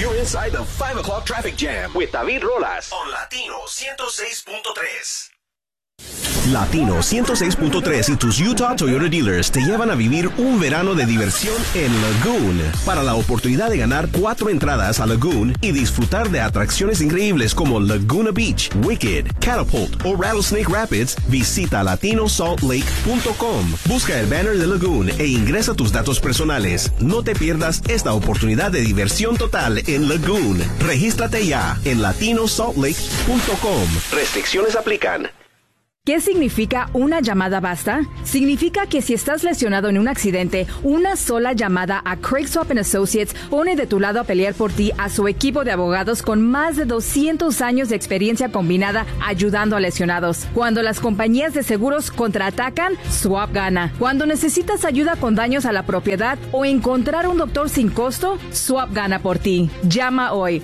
You're inside the 5 o'clock traffic jam with David Rolas on Latino 106.3. Latino 106.3 y tus Utah Toyota Dealers te llevan a vivir un verano de diversión en Lagoon. Para la oportunidad de ganar 4 entradas a Lagoon y disfrutar de atracciones increíbles como Laguna Beach, Wicked, Catapult o Rattlesnake Rapids, visita latinosaltlake.com. Busca el banner de Lagoon e ingresa tus datos personales. No te pierdas esta oportunidad de diversión total en Lagoon. Regístrate ya en latinosaltlake.com. Restricciones aplican. ¿Qué significa una llamada basta? Significa que si estás lesionado en un accidente, una sola llamada a Craig Swap & Associates pone de tu lado a pelear por ti a su equipo de abogados con más de 200 años de experiencia combinada ayudando a lesionados. Cuando las compañías de seguros contraatacan, Swap gana. Cuando necesitas ayuda con daños a la propiedad o encontrar un doctor sin costo, Swap gana por ti. Llama hoy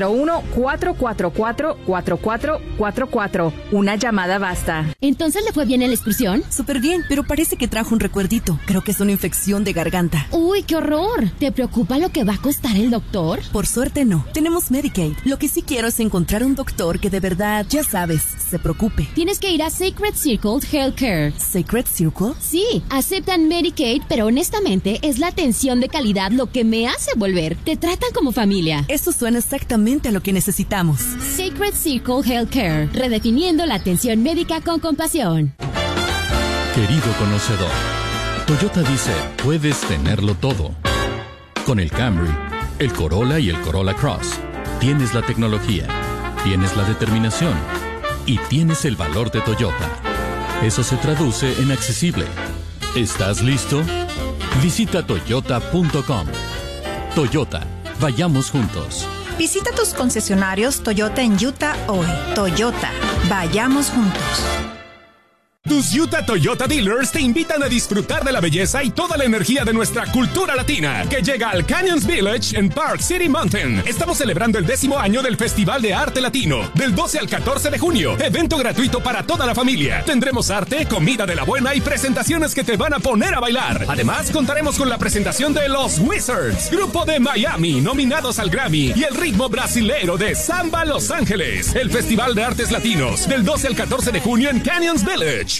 801-444-4444. Una llamada basta. ¿Entonces le fue bien en la excursión? Súper bien, pero parece que trajo un recuerdito. Creo que es una infección de garganta. ¡Uy, qué horror! ¿Te preocupa lo que va a costar el doctor? Por suerte no. Tenemos Medicaid. Lo que sí quiero es encontrar un doctor que de verdad, ya sabes, se preocupe. Tienes que ir a Sacred Circle Healthcare. ¿Sacred Circle? Sí, aceptan Medicaid, pero honestamente es la atención de calidad lo que me hace volver. Te tratan como familia. Eso suena exactamente a lo que necesitamos. Sacred Circle Healthcare, redefiniendo la atención médica con compasión. Querido conocedor, Toyota dice, puedes tenerlo todo. Con el Camry, el Corolla y el Corolla Cross, tienes la tecnología, tienes la determinación y tienes el valor de Toyota. Eso se traduce en accesible. ¿Estás listo? Visita toyota.com. Toyota, vayamos juntos. Visita tus concesionarios Toyota en Utah hoy. Toyota, vayamos juntos. Tus Utah Toyota Dealers te invitan a disfrutar de la belleza y toda la energía de nuestra cultura latina, que llega al Canyons Village en Park City Mountain. Estamos celebrando el 10º año del Festival de Arte Latino, del 12 al 14 de junio. Evento gratuito para toda la familia. Tendremos arte, comida de la buena y presentaciones que te van a poner a bailar. Además, contaremos con la presentación de los Wizards, grupo de Miami, nominados al Grammy, y el ritmo brasilero de Samba Los Ángeles. El Festival de Artes Latinos, del 12 al 14 de junio en Canyons Village.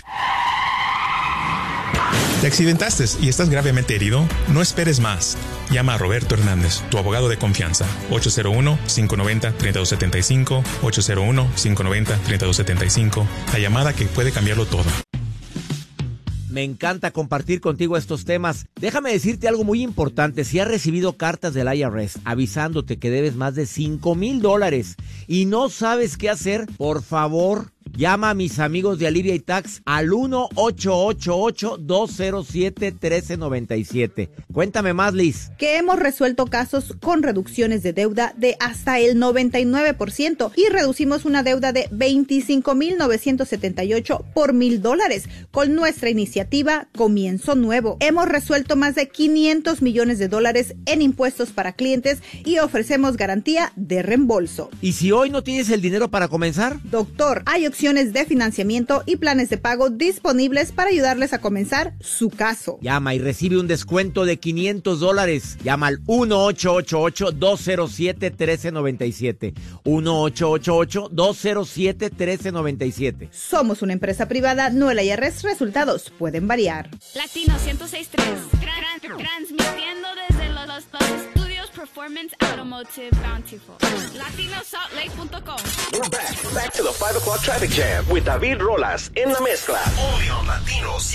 ¿Te accidentaste y estás gravemente herido? No esperes más. Llama a Roberto Hernández, tu abogado de confianza. 801-590-3275, 801-590-3275. La llamada que puede cambiarlo todo. Me encanta compartir contigo estos temas. Déjame decirte algo muy importante. Si has recibido cartas del IRS avisándote que debes más de $5,000 y no sabes qué hacer, por favor, llama a mis amigos de Alivia y Tax al 1-888-207-1397. Cuéntame más, Liz. Que hemos resuelto casos con reducciones de deuda de hasta el 99% y reducimos una deuda de $25,978 por $1,000 con nuestra iniciativa Comienzo Nuevo. Hemos resuelto más de $500 millones en impuestos para clientes y ofrecemos garantía de reembolso. ¿Y si hoy no tienes el dinero para comenzar? Doctor, hay opciones de financiamiento y planes de pago disponibles para ayudarles a comenzar su caso. Llama y recibe un descuento de $500. Llama al 1-888-207-1397. 1-888-207-1397. Somos una empresa privada, no el IRS. Resultados pueden variar. Latino 106.3, transmitiendo desde los estudios Performance Automotive Bountiful. LatinoSaltLake.com. We're back to the 5 o'clock traffic jam with David Rolas en la mezcla. Only on Latinos.